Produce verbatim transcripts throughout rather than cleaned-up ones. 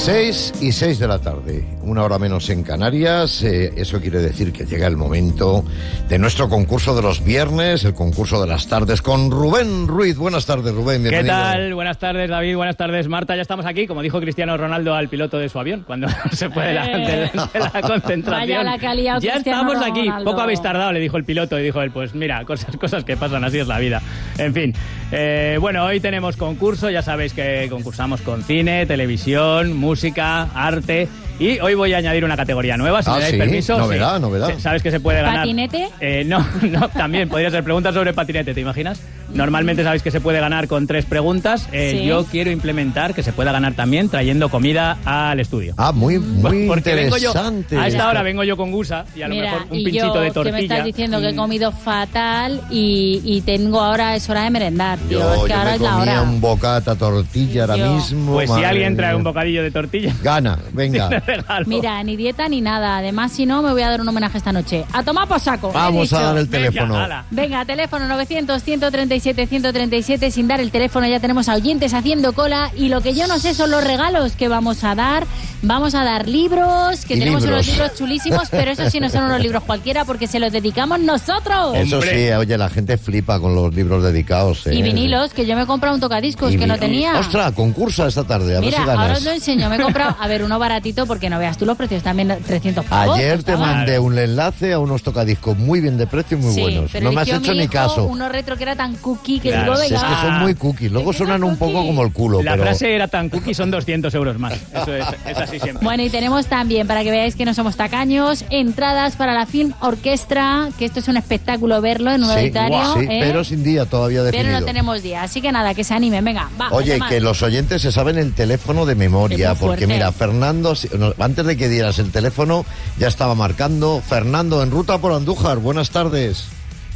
Seis y seis de la tarde, una hora menos en Canarias. Eh, eso quiere decir que llega el momento de nuestro concurso de los viernes, el concurso de las tardes con Rubén Ruiz. Buenas tardes, Rubén, bienvenido. ¿Qué tal? Buenas tardes, David. Buenas tardes, Marta. Ya estamos aquí, como dijo Cristiano Ronaldo al piloto de su avión, cuando se fue de la, de, de la concentración. Vaya la que ha liado ya Cristiano estamos aquí. Ronaldo. Poco habéis tardado, le dijo el piloto, y dijo él, pues mira, cosas, cosas que pasan, así es la vida. En fin, eh, bueno, hoy tenemos concurso, ya sabéis que concursamos con cine, televisión, música, arte, y hoy voy a añadir una categoría nueva, si ah, me dais sí, permiso. novedad, sí. novedad. ¿Sabes que se puede ganar? ¿Patinete? Eh, no, no, también podría ser preguntas sobre patinete, ¿te imaginas? Normalmente sabéis que se puede ganar con tres preguntas. Eh, sí. Yo quiero implementar que se pueda ganar también trayendo comida al estudio. Ah, muy, muy Porque vengo yo, interesante. a esta hora vengo yo con gusa y a lo Mira, mejor un y pinchito yo, de tortilla. que me estás diciendo que he Mm. comido fatal y, y tengo ahora, es hora de merendar, tío. Yo, es que yo ahora me es la comía hora. un bocata tortilla ahora Yo. mismo. Pues si madre alguien trae mía. un bocadillo de tortilla, Gana, venga. le regalo. Mira, ni dieta ni nada. Además, si no, me voy a dar un homenaje esta noche. ¡A tomar por saco! he Vamos a dicho. dar el Venga, teléfono. ala. Venga, teléfono novecientos, ciento treinta y siete, ciento treinta y siete. Sin dar el teléfono ya tenemos a oyentes haciendo cola. Y lo que yo no sé son los regalos que vamos a dar. Vamos a dar libros, que Y tenemos libros. unos libros chulísimos, pero eso sí no son unos libros cualquiera porque se los dedicamos nosotros. Eso Hombre. sí, oye, la gente flipa con los libros dedicados. ¿eh? Y vinilos, que yo me he comprado un tocadiscos Y que no vi- tenía. Ostras, concursa esta tarde, a Mira, ver si ahora ganas. os lo enseño. Me he comprado, a ver, uno baratito porque no veas tú los precios, también trescientos pavos. Ayer te costaban. mandé un enlace a unos tocadiscos muy bien de precio y muy Sí, buenos. pero No me has eligió hecho mi ni hijo caso. Uno retro que era tan cookie que Claro, digo, Si venga, es que son Ah. muy cookies. Luego Es que suenan son un poco cookies. como el culo. La pero... frase era tan cookie, son doscientos euros más. Eso es, es así siempre. Bueno, y tenemos también, para que veáis que no somos tacaños, entradas para la Film Orquestra, que esto es un espectáculo verlo en un Sí, auditorio. sí, ¿eh? pero sin día todavía Pero definido. no tenemos día, así que nada, que se animen, venga, va. Oye, Tomás. que los oyentes se saben el teléfono de memoria, Es muy porque fuerte. mira, Fernando, si- no, antes de que dieras el teléfono, ya estaba marcando. Fernando, en ruta por Andújar, buenas tardes.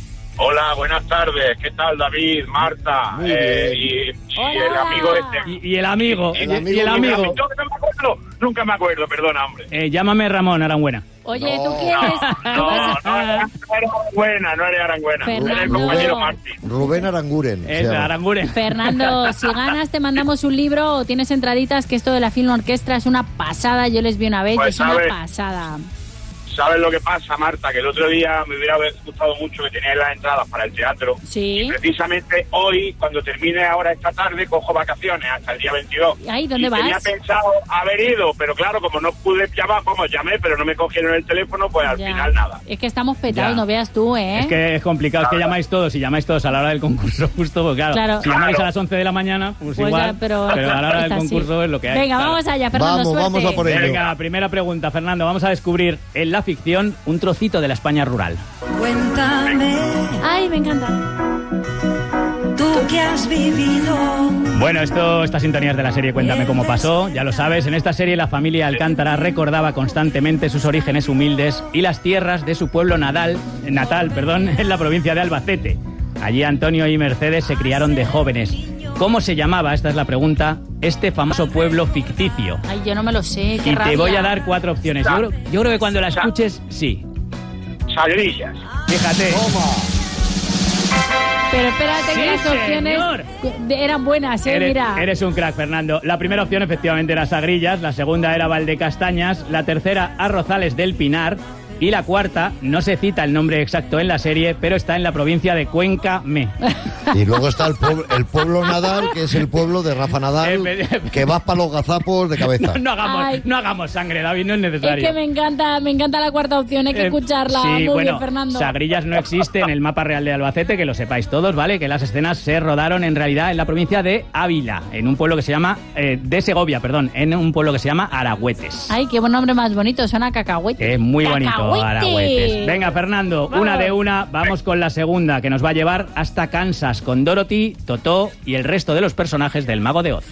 Hola, buenas tardes. ¿Qué tal, David, Marta? Muy Eh, bien. y, y Hola. el amigo este. Y, y el amigo, El y- amigo y el que amigo. Yo no me acuerdo, nunca me acuerdo, perdona, hombre. Eh, llámame Ramón Aranguena. Oye, No. ¿tú quieres? No, ¿Tú no, vas no, a- era Aranguena, no era Aranguena. Era el Fernando. compañero Martín. Rubén Aranguren. se Es llama. Aranguren. Fernando, si ganas te mandamos un libro o tienes entraditas, que esto de la Film Orquestra es una pasada, yo les vi una vez, y Pues, es una ¿sabes? pasada. ¿Sabes lo que pasa, Marta? Que el otro día me hubiera gustado mucho que teníais las entradas para el teatro. Sí. Y precisamente hoy, cuando termine ahora esta tarde, cojo vacaciones hasta el día veintidós. Ay, ¿dónde y tenía vas? pensado haber ido, pero claro, como no pude llamar, como llamé, pero no me cogieron el teléfono, pues al Ya. final nada. Es que estamos petados, Ya. no veas tú, ¿eh? Es que es complicado, es que llamáis todos y llamáis todos a la hora del concurso justo, porque claro, Claro. si llamáis Claro. a las once de la mañana, pues, Pues igual, ya, pero, a la hora del está así. concurso es lo que hay. Venga, claro. vamos allá, Fernando, Vamos, suerte. vamos a por ello. Venga, primera pregunta, Fernando, vamos a descubrir en la ficción un trocito de la España rural. Cuéntame, Ay, me encanta. tú que has vivido. Bueno, esto, estas sintonías de la serie Cuéntame cómo pasó, ya lo sabes, en esta serie la familia Alcántara recordaba constantemente sus orígenes humildes y las tierras de su pueblo natal, natal, perdón, en la provincia de Albacete. Allí Antonio y Mercedes se criaron de jóvenes. ¿Cómo se llamaba, esta es la pregunta, este famoso pueblo ficticio? Ay, yo no me lo sé, qué Y te rabia. voy a dar cuatro opciones. Yo creo, yo creo que cuando la escuches, sí. Sagrillas. Fíjate. Pero espérate Sí, que las opciones señor. de- eran buenas, ¿eh? Eres, Mira. eres un crack, Fernando. La primera opción efectivamente era Sagrillas, la segunda era Valdecastañas, la tercera Arrozales del Pinar y la cuarta, no se cita el nombre exacto en la serie, pero está en la provincia de Cuenca Me. Y luego está el pueblo, el pueblo Nadal, que es el pueblo de Rafa Nadal, Efe- que vas para los gazapos de cabeza. No, no hagamos, Ay. no hagamos sangre, David, no es Es necesario. que me encanta, me encanta la cuarta opción, hay que Eh, escucharla. Sí, Muy bueno, bien, Fernando. Sagrillas no existe en el mapa real de Albacete, que lo sepáis todos, ¿vale? Que las escenas se rodaron en realidad en la provincia de Ávila, en un pueblo que se llama, eh, de Segovia, perdón, en un pueblo que se llama Aragüetes. Ay, qué buen nombre más bonito, suena a cacahuete. Es muy bonito, ¡Cacahuete! Aragüetes. Venga, Fernando, Vamos. una de una, vamos con la segunda, que nos va a llevar hasta Kansas, con Dorothy, Totó y el resto de los personajes del Mago de Oz.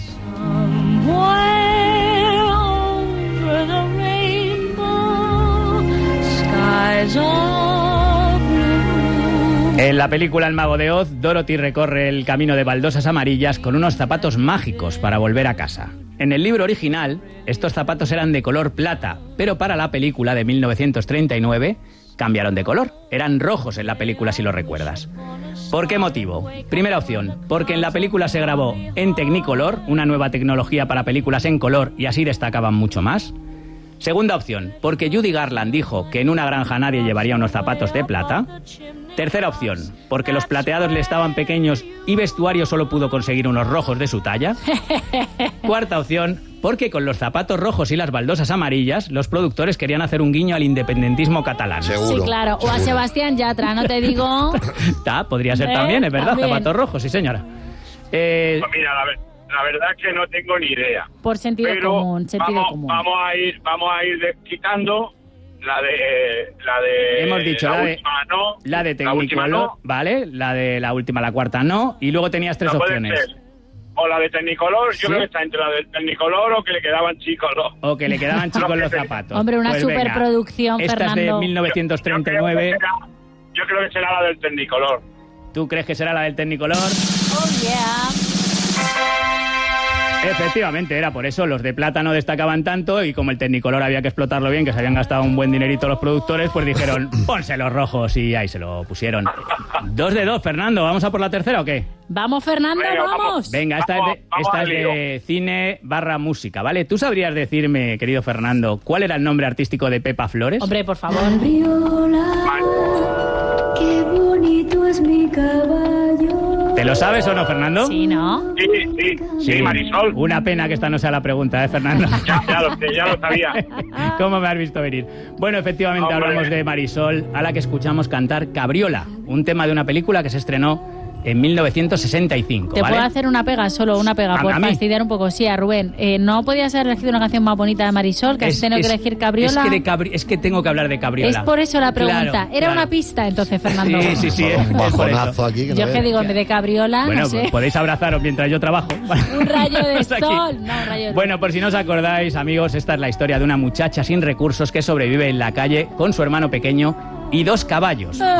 Somewhere over the rainbow, skies are blue. En la película El Mago de Oz, Dorothy recorre el camino de baldosas amarillas con unos zapatos mágicos para volver a casa. En el libro original, estos zapatos eran de color plata, pero para la película de mil novecientos treinta y nueve cambiaron de color. Eran rojos en la película, si lo recuerdas. ¿Por qué motivo? Primera opción, porque en la película se grabó en Technicolor, una nueva tecnología para películas en color, y así destacaban mucho más. Segunda opción, porque Judy Garland dijo que en una granja nadie llevaría unos zapatos de plata. Tercera opción, porque los plateados le estaban pequeños y vestuario solo pudo conseguir unos rojos de su talla. Cuarta opción, porque con los zapatos rojos y las baldosas amarillas, los productores querían hacer un guiño al independentismo catalán. Seguro. Sí, claro. O a Sebastián Yatra, no te digo. Ta, podría ser ¿Eh? también, es verdad, También. zapatos rojos, sí señora. Eh, Pues mira, la, ver- la verdad es que no tengo ni idea. Por sentido Pero común, sentido vamos, común. vamos a ir, vamos a ir de- quitando la de, la de. Hemos dicho la, la de- última no. la de la última Technicolor, no. ¿vale? La de la última, la cuarta no. Y luego tenías tres No puede opciones. ser. O la de Technicolor, yo ¿Sí? creo que está entre la de Technicolor o que le quedaban chicos los. O que le quedaban chicos No, los que- zapatos. Hombre, una Pues venga, superproducción, esta Fernando. es de Yo- mil novecientos treinta y Yo, nueve. creo que será, yo creo que será la del Technicolor. ¿Tú crees que será la del Technicolor? Oh, yeah. Efectivamente, era por eso. Los de plata no destacaban tanto y como el Technicolor había que explotarlo bien, que se habían gastado un buen dinerito los productores, pues dijeron, ponse los rojos y ahí se lo pusieron. Dos de dos, Fernando. ¿Vamos a por la tercera o qué? Vamos, Fernando, Venga, vamos. vamos. Venga, esta Vamos, es, de, vamos esta al es lío. de cine barra música, ¿vale? ¿Tú sabrías decirme, querido Fernando, cuál era el nombre artístico de Pepa Flores? Hombre, por favor. Qué bonito es mi caballo. ¿Te lo sabes o no, Fernando? Sí, ¿no? Sí, sí, sí, Marisol. Una pena que esta no sea la pregunta, ¿eh, Fernando? Ya, ya lo sé, ya lo sabía. ¿Cómo me has visto venir? Bueno, efectivamente Hombre. hablamos de Marisol, a la que escuchamos cantar Cabriola, un tema de una película que se estrenó en mil novecientos sesenta y cinco, Te ¿vale? puedo hacer una pega, solo una pega, ¿A- por a mí? fastidiar un poco. Sí, a Rubén. Eh, ¿No podías haber elegido una canción más bonita de Marisol, que has tenido que elegir Cabriola? Es que, de cabri- es que tengo que hablar de Cabriola. Es por eso la pregunta. Claro, Era claro. una pista, entonces, Fernando. Sí, sí, sí. Un es- es por bajonazo eso. aquí. Que no Yo que veas. digo, en vez de Cabriola, Bueno, no sé. pues podéis abrazaros mientras yo trabajo. Un rayo de Hasta aquí. sol. No, un rayo de Bueno, por si no os acordáis, amigos, esta es la historia de una muchacha sin recursos que sobrevive en la calle con su hermano pequeño y dos caballos.